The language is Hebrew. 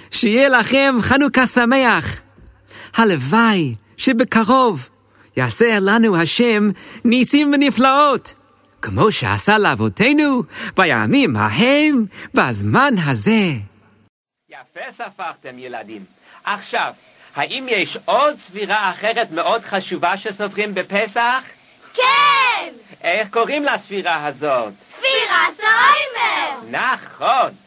שיהיה לכם חנוכה שמח. הלוואי שבקרוב יעשה לנו השם ניסים ונפלאות, כמו שעשה לאבותינו בימים ההם בזמן הזה. יפה ספרתם ילדים. עכשיו, האם יש עוד ספירה אחרת מאוד חשובה שסופרים בפסח? כן! איך קוראים לספירה הזאת? ספירת העומר! נכון.